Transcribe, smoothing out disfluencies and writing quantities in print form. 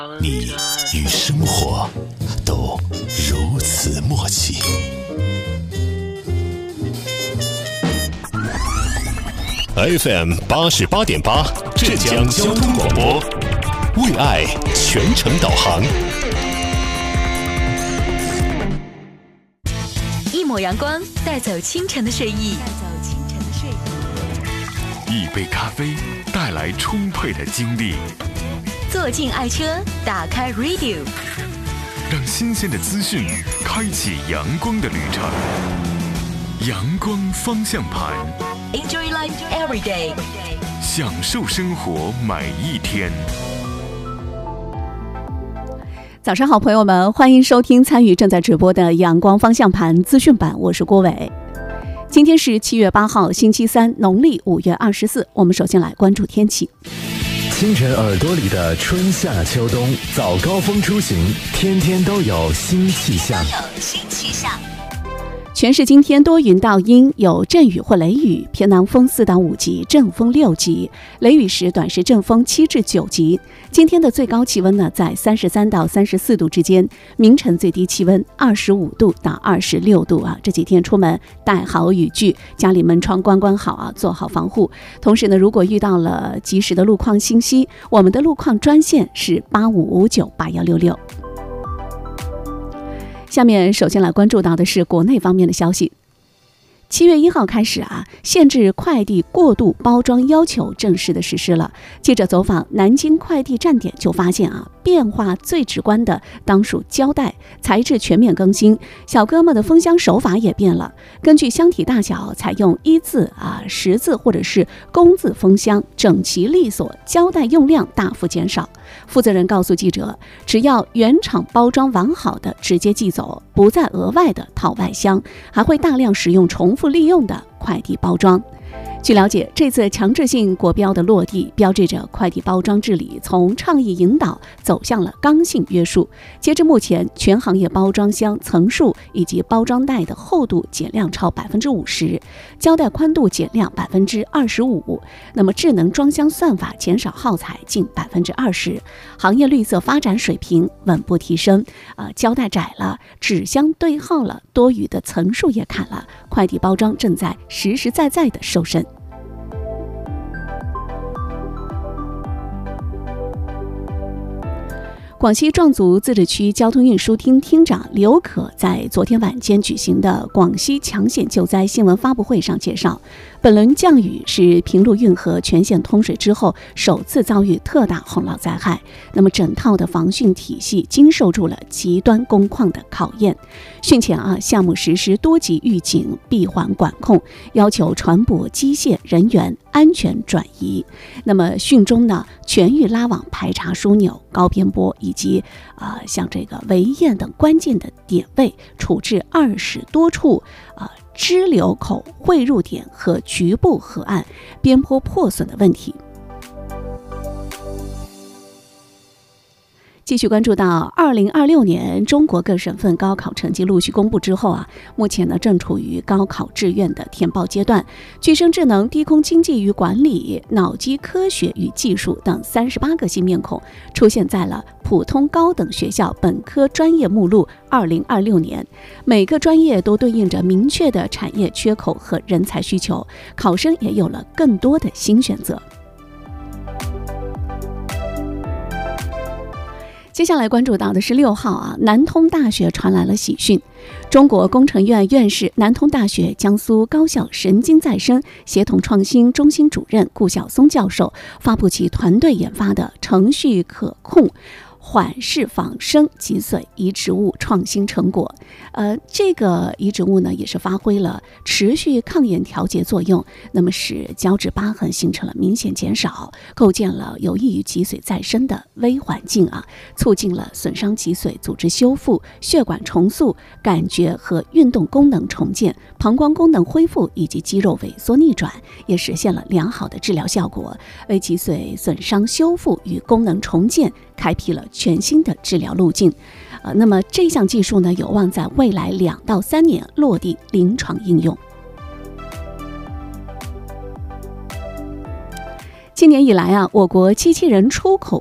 你与生活都如此默契。FM 88.8，浙江交通广播，为爱全程导航。 一抹阳光，带走清晨的睡意。 一杯咖啡，带来充沛的精力。 坐进爱车，打开 Radio， 让新鲜的资讯开启阳光的旅程。阳光方向盘 Enjoy life every day， 享受生活每一天。 早上好，朋友们，欢迎收听参与正在直播的阳光方向盘资讯版，我是郭伟。今天是7月8号，星期三，农历5月24。我们首先来关注天气。 清晨耳朵里的春夏秋冬，早高峰出行，天天都有新气象。 全市今天多云到阴，有阵雨或雷雨，偏南风4到5级，阵风6级，雷雨时短时阵风7至9级。今天的最高气温呢，在33到34度之间，明晨最低气温25度到26度啊。这几天出门带好雨具，家里门窗关好啊，做好防护。同时呢，如果遇到了及时的路况信息，我们的路况专线是85598166。下面首先来关注到的是国内方面的消息。7月1号开始限制快递过度包装要求正式的实施了。记者走访南京快递站点就发现变化最直观的当属胶带材质全面更新，小哥们的封箱手法也变了，根据箱体大小采用1字、10字或者是公字封箱，整齐利索，胶带用量大幅减少。负责人告诉记者，只要原厂包装完好的直接寄走，不再额外的套外箱，还会大量使用重复利用的快递包装。据了解，这次强制性国标的落地，标志着快递包装治理从倡议引导走向了刚性约束。截至目前，全行业包装箱层数以及包装袋的厚度减量超 50%， 胶带宽度减量 25%， 那么智能装箱算法减少耗材近 20%， 行业绿色发展水平稳步提升。胶带窄了，纸箱对号了，多余的层数也砍了，快递包装正在实实在在的瘦身。广西壮族自治区交通运输厅厅长刘可在昨天晚间举行的广西抢险救灾新闻发布会上介绍，本轮降雨是平陆运河全线通水之后首次遭遇特大洪涝灾害，那么整套的防汛体系经受住了极端工况的考验。汛前项目实施多级预警闭环管控，要求船舶机械人员安全转移。那么汛中呢，全域拉网排查枢纽、高边波以及像这个围堰等关键的点位，处置20多处支流口汇入点和局部河岸边坡破损的问题。继续关注到2026年中国各省份高考成绩陆续公布之后目前呢正处于高考志愿的填报阶段。具生智能、低空经济与管理、脑机科学与技术等38个新面孔出现在了普通高等学校本科专业目录2026年，每个专业都对应着明确的产业缺口和人才需求，考生也有了更多的新选择。接下来关注到的是6号南通大学传来了喜讯。中国工程院院士、南通大学江苏高校神经再生协同创新中心主任顾晓松教授发布其团队研发的程序可控缓释仿生脊髓移植物创新成果。这个移植物呢，也是发挥了持续抗炎调节作用，那么使胶质疤痕形成了明显减少，构建了有益于脊髓再生的微环境促进了损伤脊髓组织修复、血管重塑、感觉和运动功能重建、膀胱功能恢复以及肌肉萎缩逆转，也实现了良好的治疗效果，为脊髓损伤修复与功能重建开辟了全新的治疗路径。那么这项技术呢，有望在未来2到3年落地临床应用。今年以来我国机器人出口